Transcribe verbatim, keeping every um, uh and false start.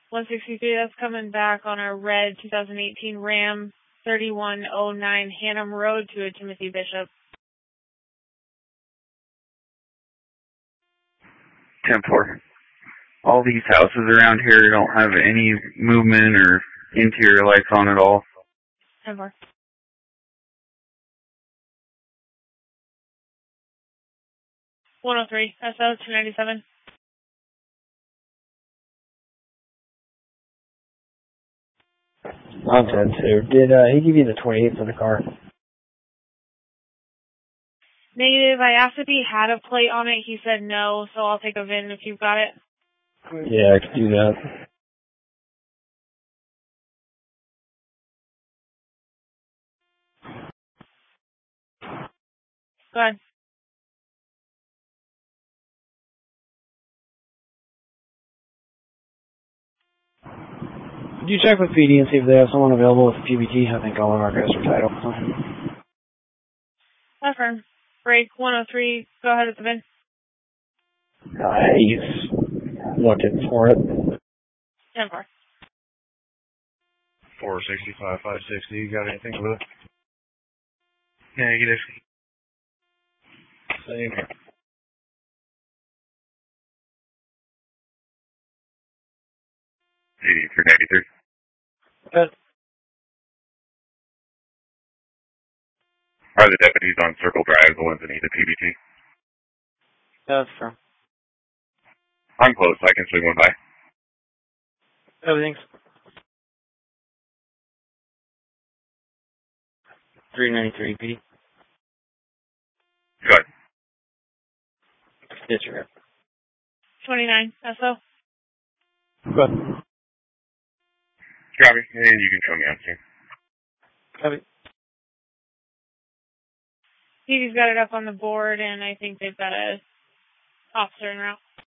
one sixty-three, that's coming back on a red two thousand eighteen Ram thirty-one oh nine Hannum Road to a Timothy Bishop. ten four. All these houses around here don't have any movement or interior lights on at all. ten four. one oh three, S O two ninety-seven. I'm ten two. Did uh, he give you the twenty-eight for the car? Negative. I asked if he had a plate on it. He said no, so I'll take a V I N if you've got it. Yeah, I could do that. Go ahead. Could you check with P D and see if they have someone available with the P B T? I think all of our guys are tied up. Affirm. Break one oh three. Go ahead with the V I N. Uh, he's looking for it. ten four. four sixty-five, five sixty. You got anything with it? Negative. Same. eighty-three ninety-three. Good. Are the deputies on Circle Drive the ones that need the P B T? That's true. I'm close. I can swing one by. Everything's three ninety-three, P D. Good. Disregard. twenty-nine, S O. Good. Copy. And you can show me on scene. Copy. P D's got it up on the board, and I think they've got a officer en route.